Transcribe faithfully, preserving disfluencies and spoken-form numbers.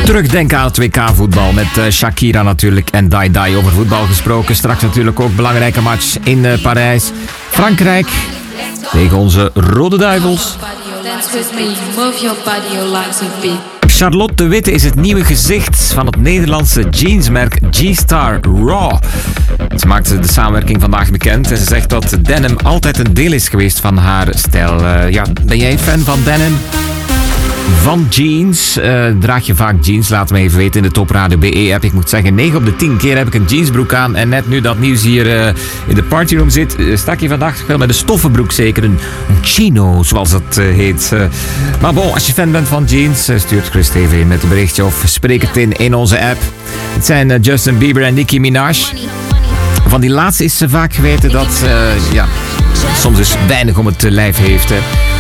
Terugdenken aan het W K-voetbal met uh, Shakira natuurlijk en Dai Dai. Over voetbal gesproken. Straks natuurlijk ook belangrijke match in uh, Parijs. Frankrijk tegen onze Rode Duivels. Charlotte de Witte is het nieuwe gezicht van het Nederlandse jeansmerk G-Star Raw. Ze maakte de samenwerking vandaag bekend en ze zegt dat denim altijd een deel is geweest van haar stijl. Uh, ja, ben jij fan van denim? Van jeans. Uh, draag je vaak jeans? Laat me even weten in de Topradio B E-app. Ik moet zeggen, negen op de tien keer heb ik een jeansbroek aan. En net nu dat nieuws hier uh, in de partyroom zit, uh, stak je vandaag wel met een stoffenbroek zeker. Een, een chino, zoals dat uh, heet. Uh, maar bon, als je fan bent van jeans, uh, stuurt Chris T V met een berichtje of spreek het in in onze app. Het zijn uh, Justin Bieber en Nicki Minaj. Van die laatste is ze vaak geweten dat uh, ja, soms dus weinig om het lijf heeft. Hè.